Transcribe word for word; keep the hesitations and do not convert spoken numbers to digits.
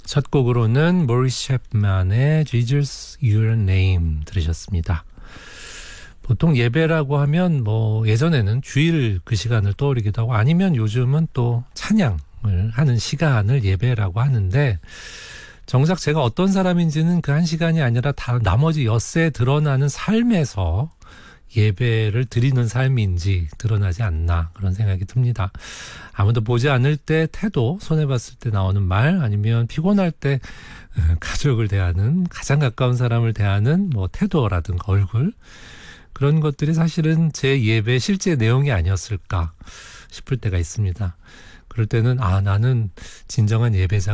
첫 곡으로는 모리스 챕만의 Jesus Your Name 들으셨습니다. 보통 예배라고 하면 뭐 예전에는 주일 그 시간을 떠올리기도 하고 아니면 요즘은 또 찬양을 하는 시간을 예배라고 하는데 정작 제가 어떤 사람인지는 그 한 시간이 아니라 다 나머지 엿새 드러나는 삶에서 예배를 드리는 삶인지 드러나지 않나 그런 생각이 듭니다. 아무도 보지 않을 때 태도, 손해봤을 때 나오는 말 아니면 피곤할 때 가족을 대하는 가장 가까운 사람을 대하는 뭐 태도라든가 얼굴 그런 것들이 사실은 제 예배의 실제 내용이 아니었을까 싶을 때가 있습니다. 그럴 때는 아 나는 진정한 예배자